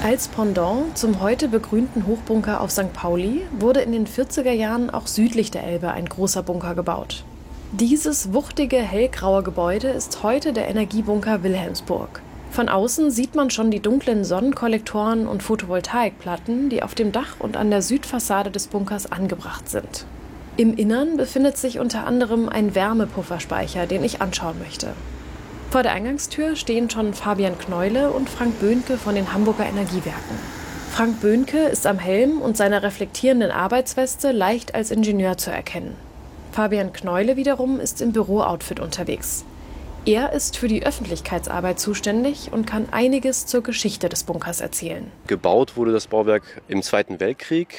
Als Pendant zum heute begrünten Hochbunker auf St. Pauli wurde in den 40er Jahren auch südlich der Elbe ein großer Bunker gebaut. Dieses wuchtige, hellgraue Gebäude ist heute der Energiebunker Wilhelmsburg. Von außen sieht man schon die dunklen Sonnenkollektoren und Photovoltaikplatten, die auf dem Dach und an der Südfassade des Bunkers angebracht sind. Im Innern befindet sich unter anderem ein Wärmepufferspeicher, den ich anschauen möchte. Vor der Eingangstür stehen schon Fabian Kneule und Frank Böhnke von den Hamburger Energiewerken. Frank Böhnke ist am Helm und seiner reflektierenden Arbeitsweste leicht als Ingenieur zu erkennen. Fabian Kneule wiederum ist im Bürooutfit unterwegs. Er ist für die Öffentlichkeitsarbeit zuständig und kann einiges zur Geschichte des Bunkers erzählen. Gebaut wurde das Bauwerk im Zweiten Weltkrieg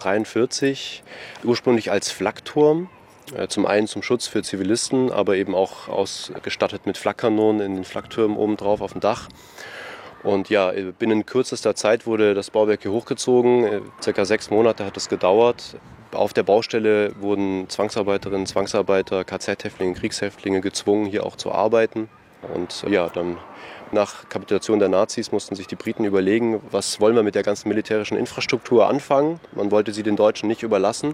1943, ursprünglich als Flakturm. Zum einen zum Schutz für Zivilisten, aber eben auch ausgestattet mit Flakkanonen in den Flaktürmen oben drauf auf dem Dach. Und ja, binnen kürzester Zeit wurde das Bauwerk hier hochgezogen. Circa 6 Monate hat es gedauert. Auf der Baustelle wurden Zwangsarbeiterinnen, Zwangsarbeiter, KZ-Häftlinge, Kriegshäftlinge gezwungen, hier auch zu arbeiten. Und ja, dann nach Kapitulation der Nazis mussten sich die Briten überlegen, was wollen wir mit der ganzen militärischen Infrastruktur anfangen. Man wollte sie den Deutschen nicht überlassen.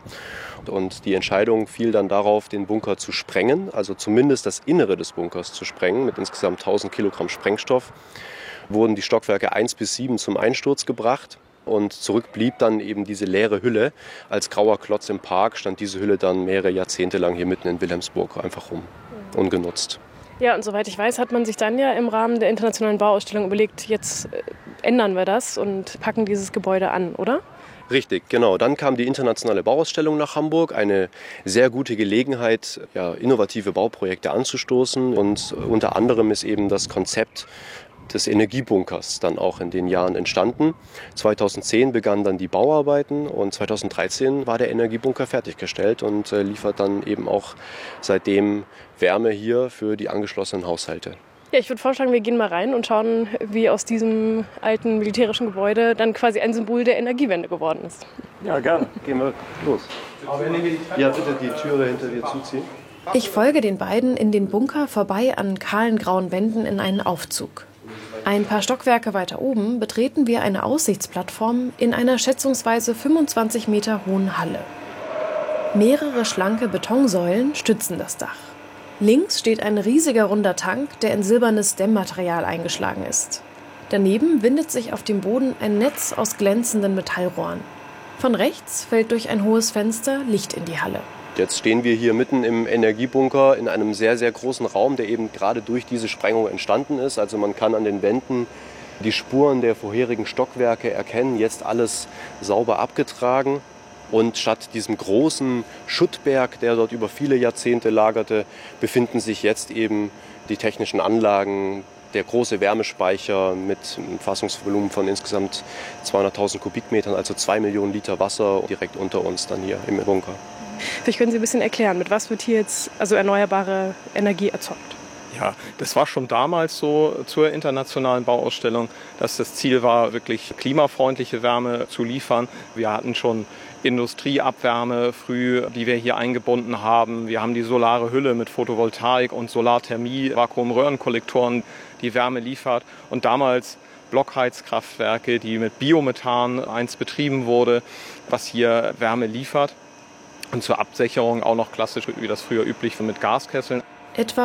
Und die Entscheidung fiel dann darauf, den Bunker zu sprengen, also zumindest das Innere des Bunkers zu sprengen, mit insgesamt 1000 Kilogramm Sprengstoff. Wurden die Stockwerke 1 bis 7 zum Einsturz gebracht. Und zurück blieb dann eben diese leere Hülle. Als grauer Klotz im Park stand diese Hülle dann mehrere Jahrzehnte lang hier mitten in Wilhelmsburg einfach rum, ungenutzt. Ja, und soweit ich weiß, hat man sich dann ja im Rahmen der internationalen Bauausstellung überlegt, jetzt ändern wir das und packen dieses Gebäude an, oder? Richtig, genau. Dann kam die internationale Bauausstellung nach Hamburg. Eine sehr gute Gelegenheit, innovative Bauprojekte anzustoßen. Und unter anderem ist eben das Konzept des Energiebunkers dann auch in den Jahren entstanden. 2010 begannen dann die Bauarbeiten und 2013 war der Energiebunker fertiggestellt und liefert dann eben auch seitdem Wärme hier für die angeschlossenen Haushalte. Ja, ich würde vorschlagen, wir gehen mal rein und schauen, wie aus diesem alten militärischen Gebäude dann quasi ein Symbol der Energiewende geworden ist. Ja, gerne. Gehen wir los. Ja, bitte die Türe hinter dir zuziehen. Ich folge den beiden in den Bunker vorbei an kahlen grauen Wänden in einen Aufzug. Ein paar Stockwerke weiter oben betreten wir eine Aussichtsplattform in einer schätzungsweise 25 Meter hohen Halle. Mehrere schlanke Betonsäulen stützen das Dach. Links steht ein riesiger runder Tank, der in silbernes Dämmmaterial eingeschlagen ist. Daneben windet sich auf dem Boden ein Netz aus glänzenden Metallrohren. Von rechts fällt durch ein hohes Fenster Licht in die Halle. Jetzt stehen wir hier mitten im Energiebunker in einem sehr, sehr großen Raum, der eben gerade durch diese Sprengung entstanden ist. Also man kann an den Wänden die Spuren der vorherigen Stockwerke erkennen, jetzt alles sauber abgetragen. Und statt diesem großen Schuttberg, der dort über viele Jahrzehnte lagerte, befinden sich jetzt eben die technischen Anlagen, der große Wärmespeicher mit einem Fassungsvolumen von insgesamt 200.000 Kubikmetern, also 2 Millionen Liter Wasser direkt unter uns dann hier im Bunker. Vielleicht können Sie ein bisschen erklären, mit was wird hier jetzt erneuerbare Energie erzeugt? Ja, das war schon damals so zur internationalen Bauausstellung, dass das Ziel war, wirklich klimafreundliche Wärme zu liefern. Wir hatten schon Industrieabwärme früh, die wir hier eingebunden haben. Wir haben die solare Hülle mit Photovoltaik und Solarthermie, Vakuumröhrenkollektoren, die Wärme liefert. Und damals Blockheizkraftwerke, die mit Biomethan einst betrieben wurde, was hier Wärme liefert. Und zur Absicherung auch noch klassisch, wie das früher üblich war, mit Gaskesseln. Etwa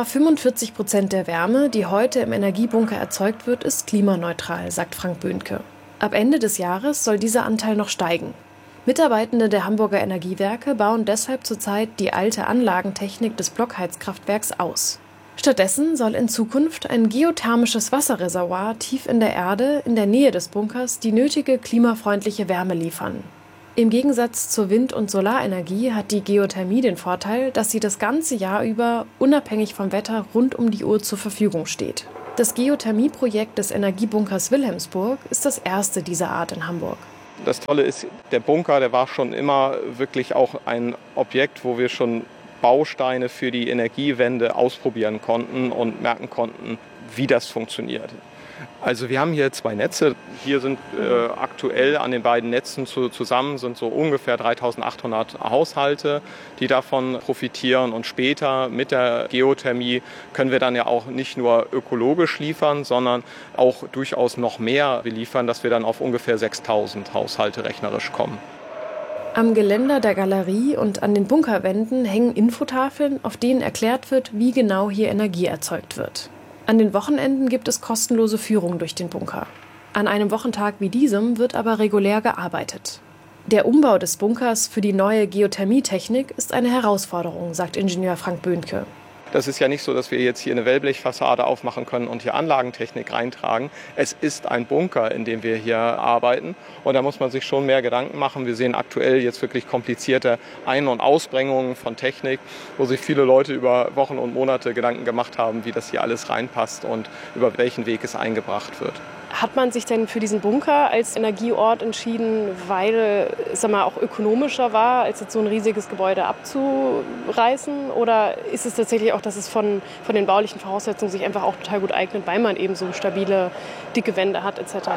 45% der Wärme, die heute im Energiebunker erzeugt wird, ist klimaneutral, sagt Frank Böhnke. Ab Ende des Jahres soll dieser Anteil noch steigen. Mitarbeitende der Hamburger Energiewerke bauen deshalb zurzeit die alte Anlagentechnik des Blockheizkraftwerks aus. Stattdessen soll in Zukunft ein geothermisches Wasserreservoir tief in der Erde in der Nähe des Bunkers die nötige klimafreundliche Wärme liefern. Im Gegensatz zur Wind- und Solarenergie hat die Geothermie den Vorteil, dass sie das ganze Jahr über unabhängig vom Wetter rund um die Uhr zur Verfügung steht. Das Geothermieprojekt des Energiebunkers Wilhelmsburg ist das erste dieser Art in Hamburg. Das Tolle ist, der Bunker, der war schon immer wirklich auch ein Objekt, wo wir schon Bausteine für die Energiewende ausprobieren konnten und merken konnten, wie das funktioniert. Also wir haben hier 2 Netze. Hier sind aktuell an den beiden Netzen zusammen sind so ungefähr 3.800 Haushalte, die davon profitieren. Und später mit der Geothermie können wir dann ja auch nicht nur ökologisch liefern, sondern auch durchaus noch mehr beliefern, dass wir dann auf ungefähr 6.000 Haushalte rechnerisch kommen. Am Geländer der Galerie und an den Bunkerwänden hängen Infotafeln, auf denen erklärt wird, wie genau hier Energie erzeugt wird. An den Wochenenden gibt es kostenlose Führung durch den Bunker. An einem Wochentag wie diesem wird aber regulär gearbeitet. Der Umbau des Bunkers für die neue Geothermietechnik ist eine Herausforderung, sagt Ingenieur Frank Böhnke. Das ist ja nicht so, dass wir jetzt hier eine Wellblechfassade aufmachen können und hier Anlagentechnik reintragen. Es ist ein Bunker, in dem wir hier arbeiten. Und da muss man sich schon mehr Gedanken machen. Wir sehen aktuell jetzt wirklich komplizierte Ein- und Ausbringungen von Technik, wo sich viele Leute über Wochen und Monate Gedanken gemacht haben, wie das hier alles reinpasst und über welchen Weg es eingebracht wird. Hat man sich denn für diesen Bunker als Energieort entschieden, weil es auch ökonomischer war, als jetzt so ein riesiges Gebäude abzureißen? Oder ist es tatsächlich auch, dass es von den baulichen Voraussetzungen sich einfach auch total gut eignet, weil man eben so stabile, dicke Wände hat etc.?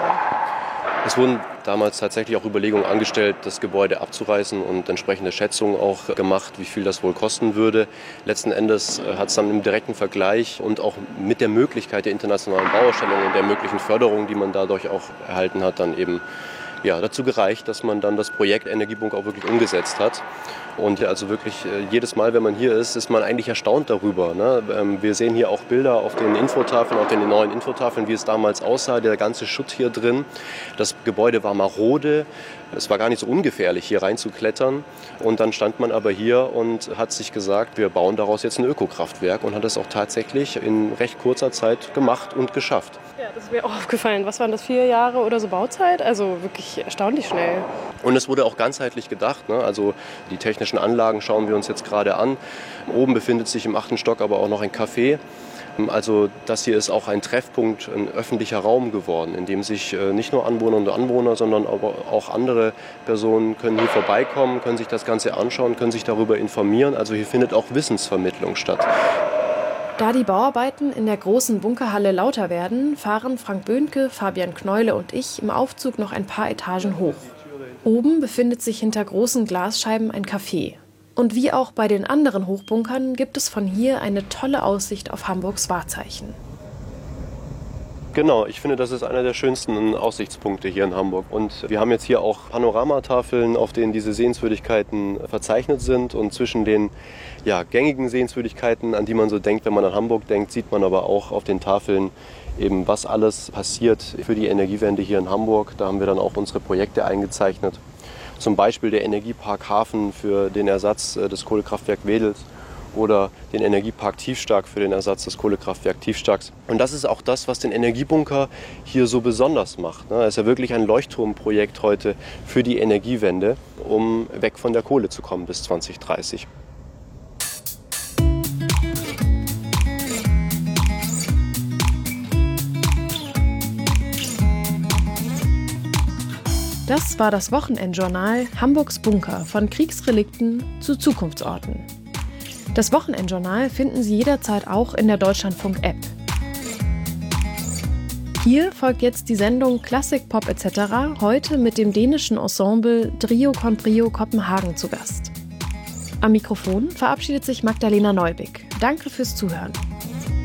Es wurden damals tatsächlich auch Überlegungen angestellt, das Gebäude abzureißen und entsprechende Schätzungen auch gemacht, wie viel das wohl kosten würde. Letzten Endes hat es dann im direkten Vergleich und auch mit der Möglichkeit der internationalen Bauausstellung und der möglichen Förderung, die man dadurch auch erhalten hat, dann eben dazu gereicht, dass man dann das Projekt Energiebunker auch wirklich umgesetzt hat. Und also wirklich jedes Mal, wenn man hier ist, ist man eigentlich erstaunt darüber. Ne? Wir sehen hier auch Bilder auf den Infotafeln, auf den neuen Infotafeln, wie es damals aussah, der ganze Schutt hier drin. Das Gebäude war marode. Es war gar nicht so ungefährlich, hier reinzuklettern. Und dann stand man aber hier und hat sich gesagt, wir bauen daraus jetzt ein Ökokraftwerk und hat es auch tatsächlich in recht kurzer Zeit gemacht und geschafft. Ja, das ist mir auch aufgefallen. Was waren das, 4 Jahre oder so Bauzeit? Also wirklich erstaunlich schnell. Und es wurde auch ganzheitlich gedacht. Ne? Also die technischen Anlagen schauen wir uns jetzt gerade an. Oben befindet sich im 8. Stock aber auch noch ein Café. Also das hier ist auch ein Treffpunkt, ein öffentlicher Raum geworden, in dem sich nicht nur Anwohnerinnen und Anwohner, sondern aber auch andere Personen können hier vorbeikommen, können sich das Ganze anschauen, können sich darüber informieren. Also hier findet auch Wissensvermittlung statt. Da die Bauarbeiten in der großen Bunkerhalle lauter werden, fahren Frank Böhnke, Fabian Kneule und ich im Aufzug noch ein paar Etagen hoch. Oben befindet sich hinter großen Glasscheiben ein Café. Und wie auch bei den anderen Hochbunkern gibt es von hier eine tolle Aussicht auf Hamburgs Wahrzeichen. Genau, ich finde, das ist einer der schönsten Aussichtspunkte hier in Hamburg. Und wir haben jetzt hier auch Panoramatafeln, auf denen diese Sehenswürdigkeiten verzeichnet sind. Und zwischen den gängigen Sehenswürdigkeiten, an die man so denkt, wenn man an Hamburg denkt, sieht man aber auch auf den Tafeln eben, was alles passiert für die Energiewende hier in Hamburg. Da haben wir dann auch unsere Projekte eingezeichnet. Zum Beispiel der Energiepark Hafen für den Ersatz des Kohlekraftwerks Wedels oder den Energiepark Tiefstark für den Ersatz des Kohlekraftwerks Tiefstarks. Und das ist auch das, was den Energiebunker hier so besonders macht. Es ist ja wirklich ein Leuchtturmprojekt heute für die Energiewende, um weg von der Kohle zu kommen bis 2030. Das war das Wochenendjournal Hamburgs Bunker von Kriegsrelikten zu Zukunftsorten. Das Wochenendjournal finden Sie jederzeit auch in der Deutschlandfunk-App. Hier folgt jetzt die Sendung Klassik, Pop etc. heute mit dem dänischen Ensemble Trio con Brio Kopenhagen zu Gast. Am Mikrofon verabschiedet sich Magdalena Neubig. Danke fürs Zuhören.